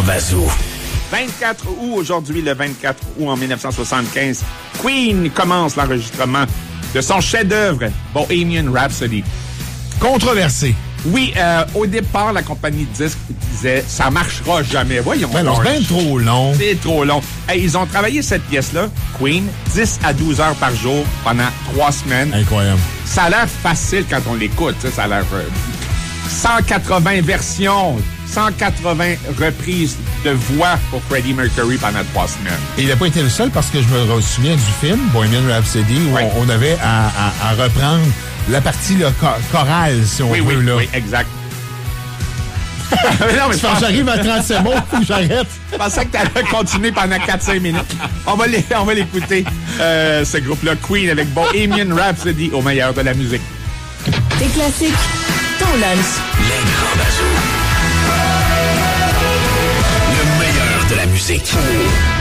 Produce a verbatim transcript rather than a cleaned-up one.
Bazou. vingt-quatre août, aujourd'hui, le vingt-quatre août en dix-neuf cent soixante-quinze, Queen commence l'enregistrement de son chef-d'œuvre, Bohemian Rhapsody. Controversé. Oui, euh, au départ, la compagnie de disques disait « ça marchera jamais ». Voyons. Ben non, c'est bien trop long. C'est trop long. Hey, ils ont travaillé cette pièce-là, Queen, dix à douze heures par jour pendant trois semaines. Incroyable. Ça a l'air facile quand on l'écoute. Ça a l'air... Euh, cent quatre-vingts versions, cent quatre-vingts reprises de voix pour Freddie Mercury pendant trois semaines. Et il n'a pas été le seul parce que je me souviens du film Bohemian Rhapsody où ouais. on, on avait à, à, à reprendre la partie là, chor- chorale, si on oui, veut. Oui, là. oui, exact. non, mais quand j'arrive à trente-sept mots, faut que j'arrête. Je pensais que tu allais continuer pendant quatre cinq minutes. On va, les, on va l'écouter, euh, ce groupe-là, Queen, avec Bohemian Rhapsody, au meilleur de la musique. Des classiques, ton lunch. Les grands bazous. Le meilleur de la musique.